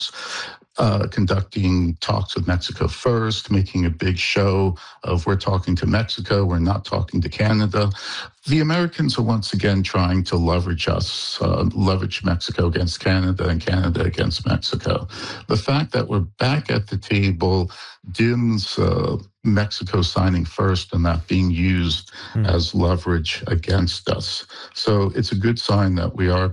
conducting talks with Mexico first, making a big show of we're talking to Mexico, we're not talking to Canada. The Americans are once again trying to leverage us, leverage Mexico against Canada and Canada against Mexico. The fact that we're back at the table dims Mexico signing first and that being used as leverage against us. So it's a good sign that we are